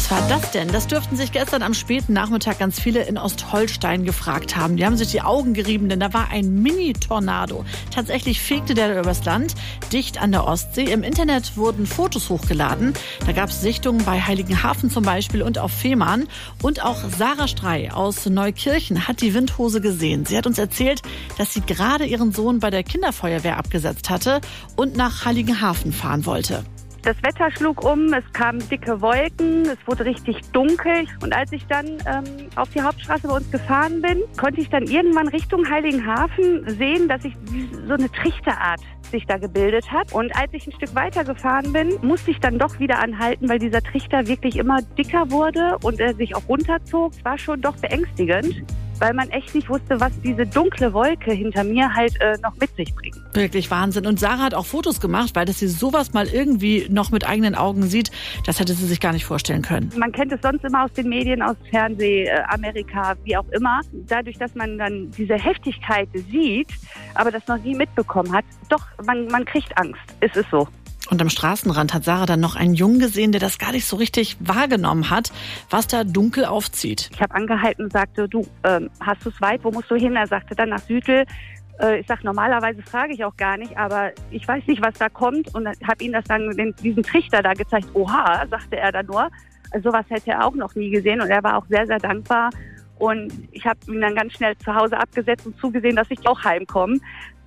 Was war das denn? Das dürften sich gestern am späten Nachmittag ganz viele in Ostholstein gefragt haben. Die haben sich die Augen gerieben, denn da war ein Mini-Tornado. Tatsächlich fegte der übers Land, dicht an der Ostsee. Im Internet wurden Fotos hochgeladen. Da gab es Sichtungen bei Heiligenhafen zum Beispiel und auf Fehmarn. Und auch Sarah Strey aus Neukirchen hat die Windhose gesehen. Sie hat uns erzählt, dass sie gerade ihren Sohn bei der Kinderfeuerwehr abgesetzt hatte und nach Heiligenhafen fahren wollte. Das Wetter schlug um, es kamen dicke Wolken, es wurde richtig dunkel. Und als ich dann auf die Hauptstraße bei uns gefahren bin, konnte ich dann irgendwann Richtung Heiligenhafen sehen, dass sich so eine Trichterart sich da gebildet hat. Und als ich ein Stück weiter gefahren bin, musste ich dann doch wieder anhalten, weil dieser Trichter wirklich immer dicker wurde und er sich auch runterzog. Es war schon doch beängstigend, weil man echt nicht wusste, was diese dunkle Wolke hinter mir halt noch mit sich bringt. Wirklich Wahnsinn. Und Sarah hat auch Fotos gemacht, weil dass sie sowas mal irgendwie noch mit eigenen Augen sieht, das hätte sie sich gar nicht vorstellen können. Man kennt es sonst immer aus den Medien, aus Fernsehen, Amerika, wie auch immer. Dadurch, dass man dann diese Heftigkeit sieht, aber das noch nie mitbekommen hat, doch, man kriegt Angst. Es ist so. Und am Straßenrand hat Sarah dann noch einen Jungen gesehen, der das gar nicht so richtig wahrgenommen hat, was da dunkel aufzieht. Ich habe angehalten und sagte, du, hast du es weit, wo musst du hin? Er sagte dann nach Südl. Ich sage, normalerweise frage ich auch gar nicht, aber ich weiß nicht, was da kommt. Und habe ihm das dann, diesen Trichter da gezeigt. Oha, sagte er dann nur. Also sowas hätte er auch noch nie gesehen und er war auch sehr, sehr dankbar. Und ich habe ihn dann ganz schnell zu Hause abgesetzt und zugesehen, dass ich auch heimkomme.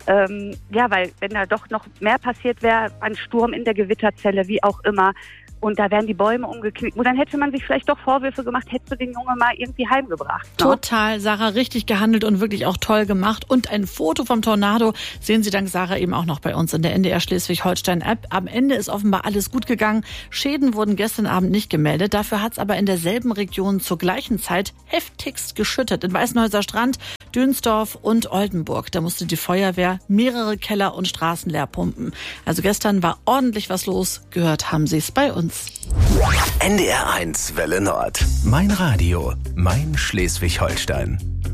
Ja, weil wenn da doch noch mehr passiert wäre, ein Sturm in der Gewitterzelle, wie auch immer, und da wären die Bäume umgeknickt. Und dann hätte man sich vielleicht doch Vorwürfe gemacht, hättest du den Jungen mal irgendwie heimgebracht. Ne? Total, Sarah, richtig gehandelt und wirklich auch toll gemacht. Und ein Foto vom Tornado sehen Sie dank Sarah eben auch noch bei uns in der NDR Schleswig-Holstein-App. Am Ende ist offenbar alles gut gegangen. Schäden wurden gestern Abend nicht gemeldet. Dafür hat es aber in derselben Region zur gleichen Zeit heftigst geschüttet. In Weißenhäuser Strand, Dönsdorf und Oldenburg. Da musste die Feuerwehr mehrere Keller und Straßen leer pumpen. Also gestern war ordentlich was los. Gehört haben Sie es bei uns. NDR 1 Welle Nord. Mein Radio, mein Schleswig-Holstein.